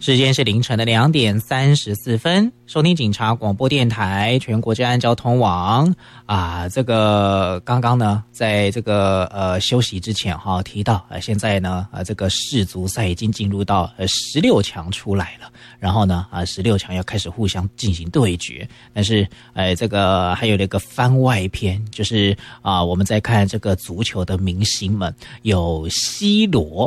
时间是凌晨的2点34分，收听警察广播电台全国治安交通网这个刚刚呢，在这个休息之前提到现在呢这个世足赛已经进入到16强出来了，然后呢16强要开始互相进行对决，但是这个还有那个番外篇，就是我们在看这个足球的明星们，有 C 罗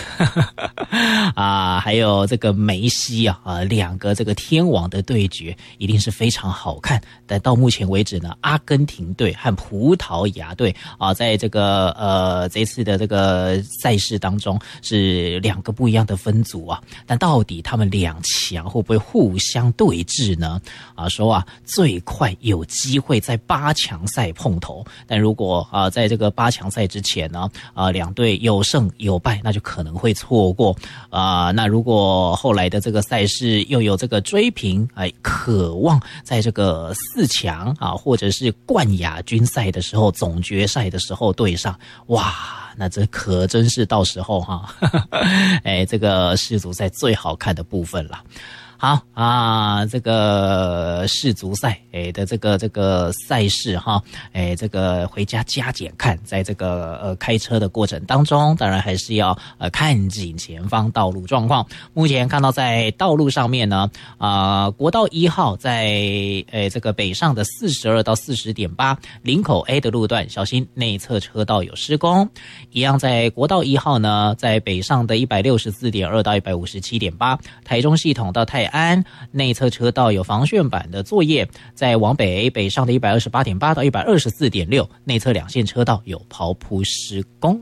还有这个梅西两个这个天王的对决一定是非常好看。但到目前为止呢，阿根廷队和葡萄牙队在这个这次的这个赛事当中是2个不一样的分组但到底他们2强会不会互相对峙呢？说最快有机会在8强赛碰头，但如果在这个8强赛之前呢2队有胜有败，那就可能会错过那如果后来的这个赛事又有这个追平，渴望在这个4强或者是冠亚军赛的时候，总决赛的时候对上，哇，那这可真是到时候这个世足赛最好看的部分了。好这个世足赛的这个赛事这个回家加减看，在这个开车的过程当中，当然还是要看紧前方道路状况。目前看到在道路上面呢国道1号在这个北上的42到40.8林口 A 的路段，小心内侧车道有施工。一样在国道1号呢，在北上的164.2到157.8台中系统到泰安内侧车道有防楦板的作业，在往北上的128.8到124.6内侧2线车道有刨铺施工。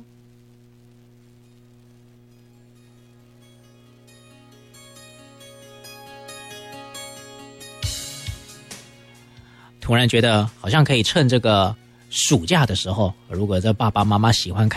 突然觉得好像可以趁这个暑假的时候，如果这爸爸妈妈喜欢看